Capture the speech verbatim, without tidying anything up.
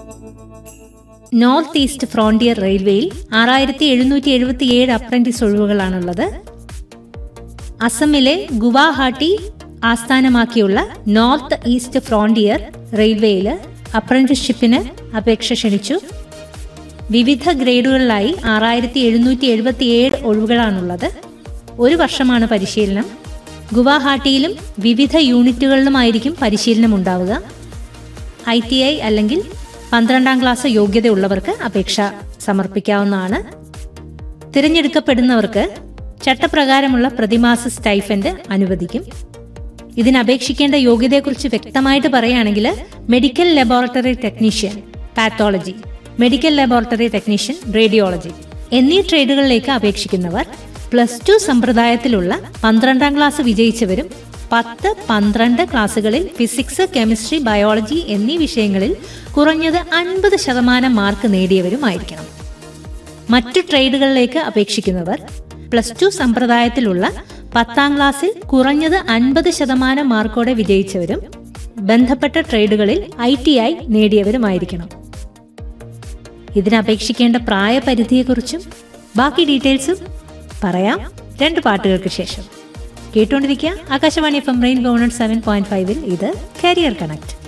North east frontier റെയിൽവേയിൽ ആറായിരത്തി എഴുന്നൂറ്റി എഴുപത്തി ഏഴ് അപ്രന്റീസ് ഒഴിവുകളാണുള്ളത്. അസമിലെ ഗുവാഹട്ടി ആസ്ഥാനമാക്കിയുള്ള നോർത്ത് ഈസ്റ്റ് ഫ്രോണ്ടിയർ റെയിൽവേയിൽ അപ്രന്റീസ്ഷിപ്പിന് അപേക്ഷ ക്ഷണിച്ചു. വിവിധ ഗ്രേഡുകളിലായി ആറായിരത്തി എഴുന്നൂറ്റി എഴുപത്തി ഏഴ് ഒഴിവുകളാണുള്ളത്. ഒരു വർഷമാണ് പരിശീലനം. ഗുവാഹട്ടിയിലും വിവിധ യൂണിറ്റുകളിലുമായിരിക്കും പരിശീലനം ഉണ്ടാവുക. ഐ ടി ഐ അല്ലെങ്കിൽ പന്ത്രണ്ടാം ക്ലാസ് യോഗ്യതയുള്ളവർക്ക് അപേക്ഷ സമർപ്പിക്കാവുന്നതാണ്. തിരഞ്ഞെടുക്കപ്പെടുന്നവർക്ക് ചട്ടപ്രകാരമുള്ള പ്രതിമാസ സ്റ്റൈഫൻഡ് അനുവദിക്കും. ഇതിനപേക്ഷിക്കേണ്ട യോഗ്യതയെക്കുറിച്ച് വ്യക്തമായിട്ട് പറയുകയാണെങ്കിൽ medical laboratory technician pathology, medical laboratory technician radiology എന്നീ ട്രേഡുകളിലേക്ക് അപേക്ഷിക്കുന്നവർ പ്ലസ് ടു സമ്പ്രദായത്തിലുള്ള പന്ത്രണ്ടാം ക്ലാസ് വിജയിച്ചവരും പത്ത് പന്ത്രണ്ട് ക്ലാസ്സുകളിൽ ഫിസിക്സ്, കെമിസ്ട്രി, ബയോളജി എന്നീ വിഷയങ്ങളിൽ കുറഞ്ഞത് അൻപത് ശതമാനം മാർക്ക് നേടിയവരുമായിരിക്കണം. മറ്റു ട്രേഡുകളിലേക്ക് അപേക്ഷിക്കുന്നവർ പ്ലസ് ടു സമ്പ്രദായത്തിലുള്ള പത്താം ക്ലാസ്സിൽ കുറഞ്ഞത് അൻപത് ശതമാനം മാർക്കോടെ വിജയിച്ചവരും ബന്ധപ്പെട്ട ട്രേഡുകളിൽ ഐ ടി ഐ നേടിയവരുമായിരിക്കണം. ഇതിനപേക്ഷിക്കേണ്ട പ്രായപരിധിയെക്കുറിച്ചും ബാക്കി ഡീറ്റെയിൽസും പറയാം രണ്ട് പാട്ടുകൾക്ക് ശേഷം. കേട്ടുകൊണ്ടിരിക്കുക Akashvani F M rainbow seven point ഫൈവിൽ. ഇത് കരിയർ കണക്ട്.